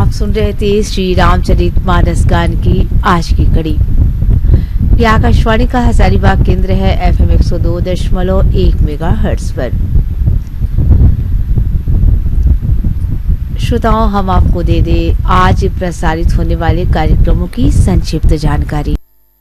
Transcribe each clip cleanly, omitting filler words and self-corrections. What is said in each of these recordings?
आप सुन रहे थे श्री रामचरितमानस गान की आज की कड़ी। ये आकाशवाणी का हजारीबाग केंद्र है FM 102.1 मेगाहर्ट्ज पर। श्रोताओं, हम आपको दे दे आज प्रसारित होने वाले कार्यक्रमों की संक्षिप्त जानकारी।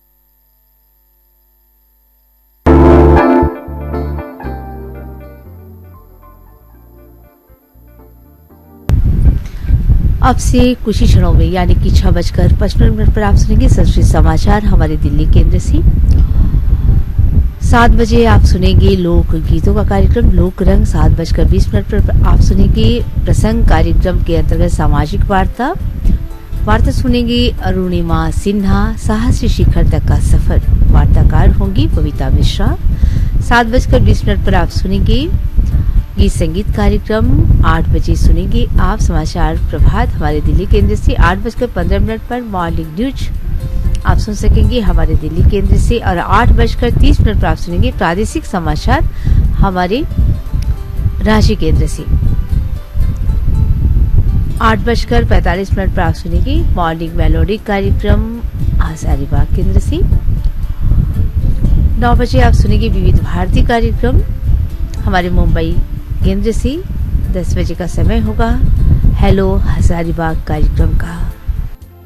अब से कुछ ही क्षणों में यानी कि 6:55 पर आप सुनेंगे संस्कृत समाचार हमारे दिल्ली केंद्र से। 7 बजे आप सुनेंगे लोक गीतों का कार्यक्रम लोक रंग। 7:20 पर आप सुनेंगे प्रसंग कार्यक्रम के अंतर्गत सामाजिक वार्ता सुनेंगे अरुणिमा सिन्हा साहसी शिखर तक का सफर। वार्ताकार होंगी बबीता मिश्रा। 7:20 पर आप सुनेंगे गीत संगीत कार्यक्रम। 8 बजे सुनेंगे आप समाचार प्रभात हमारे दिल्ली केंद्र से। 8:15 पर मॉर्निंग न्यूज आप सुन सकेंगे हमारे दिल्ली केंद्र से। और 8:30 पर आप सुनेंगे प्रादेशिक समाचार हमारे रांची केंद्र से। 8:45 पर आप सुनेंगे मॉर्निंग मेलोडी कार्यक्रम हजारीबाग केंद्र से। 9 बजे आप सुनेंगे विविध भारती कार्यक्रम हमारे मुंबई केंद्र से। 10 बजे का समय होगा हेलो हजारीबाग कार्यक्रम का।